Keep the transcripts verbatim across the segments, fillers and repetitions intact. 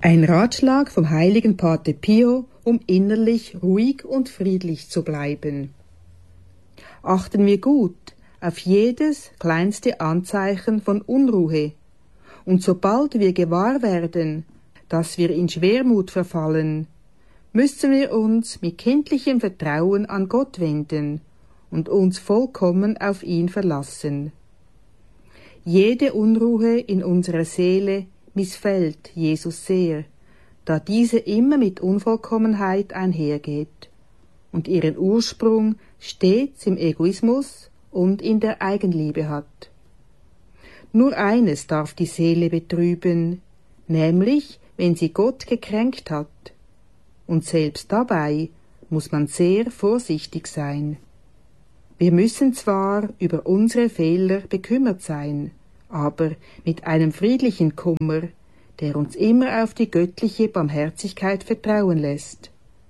Ein Ratschlag vom heiligen Pater Pio, um innerlich ruhig und friedlich zu bleiben. Achten wir gut auf jedes kleinste Anzeichen von Unruhe, und sobald wir gewahr werden, dass wir in Schwermut verfallen, müssen wir uns mit kindlichem Vertrauen an Gott wenden und uns vollkommen auf ihn verlassen. Jede Unruhe in unserer Seele missfällt Jesus sehr, da diese immer mit Unvollkommenheit einhergeht und ihren Ursprung stets im Egoismus und in der Eigenliebe hat. Nur eines darf die Seele betrüben, nämlich wenn sie Gott gekränkt hat, und selbst dabei muss man sehr vorsichtig sein. Wir müssen zwar über unsere Fehler bekümmert sein, aber mit einem friedlichen Kummer, der uns immer auf die göttliche Barmherzigkeit vertrauen lässt.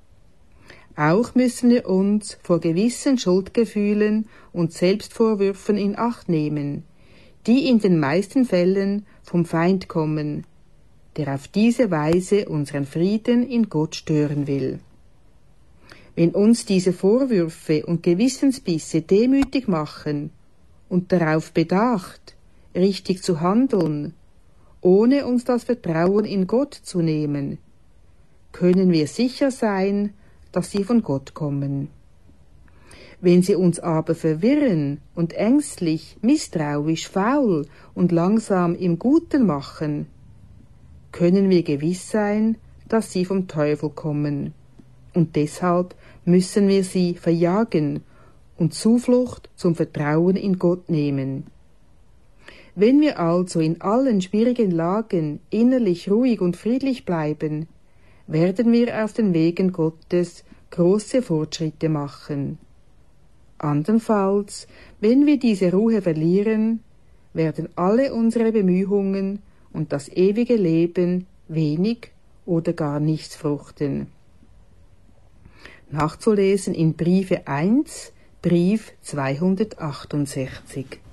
Auch müssen wir uns vor gewissen Schuldgefühlen und Selbstvorwürfen in Acht nehmen, die in den meisten Fällen vom Feind kommen, der auf diese Weise unseren Frieden in Gott stören will. Wenn uns diese Vorwürfe und Gewissensbisse demütig machen und darauf bedacht, richtig zu handeln, ohne uns das Vertrauen in Gott zu nehmen, können wir sicher sein, dass sie von Gott kommen. Wenn sie uns aber verwirren und ängstlich, misstrauisch, faul und langsam im Guten machen, können wir gewiss sein, dass sie vom Teufel kommen. Und deshalb müssen wir sie verjagen und Zuflucht zum Vertrauen in Gott nehmen. Wenn wir also in allen schwierigen Lagen innerlich ruhig und friedlich bleiben, werden wir auf den Wegen Gottes große Fortschritte machen. Andernfalls, wenn wir diese Ruhe verlieren, werden alle unsere Bemühungen und das ewige Leben wenig oder gar nichts fruchten. Nachzulesen in Briefe eins, Brief zweihundertachtundsechzig.